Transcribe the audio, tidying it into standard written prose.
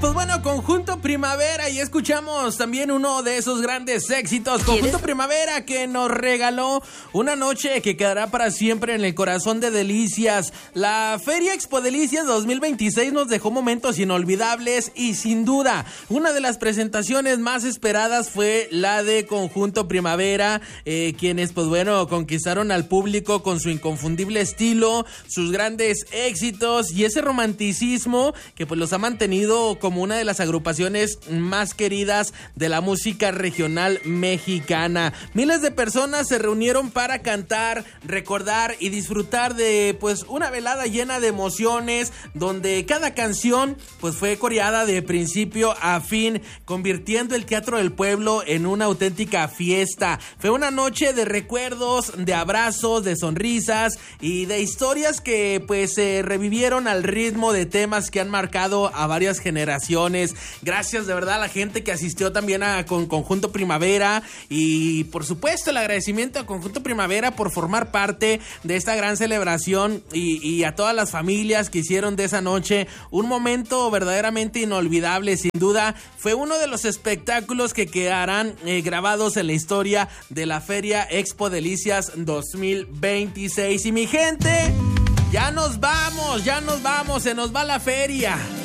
Pues bueno, Conjunto Primavera, y escuchamos también uno de esos grandes éxitos, Conjunto Primavera, que nos regaló una noche que quedará para siempre en el corazón de Delicias. La Feria Expo Delicias 2026 nos dejó momentos inolvidables y sin duda una de las presentaciones más esperadas fue la de Conjunto Primavera, quienes pues bueno conquistaron al público con su inconfundible estilo, sus grandes éxitos y ese romanticismo que pues los ha mantenido como una de las agrupaciones más queridas de la música regional mexicana. Miles de personas se reunieron para cantar, recordar y disfrutar de pues una velada llena de emociones, donde cada canción pues fue coreada de principio a fin, convirtiendo el Teatro del Pueblo en una auténtica fiesta. Fue una noche de recuerdos, de abrazos, de sonrisas y de historias que pues se revivieron al ritmo de temas que han marcado a varias generaciones. Gracias de verdad a la gente que asistió también a Conjunto Primavera, y por supuesto el agradecimiento a Conjunto Primavera por formar parte de esta gran celebración, y a todas las familias que hicieron de esa noche un momento verdaderamente inolvidable. Sin duda fue uno de los espectáculos que quedarán grabados en la historia de la Feria Expo Delicias 2026. Y mi gente, ya nos vamos, se nos va la feria.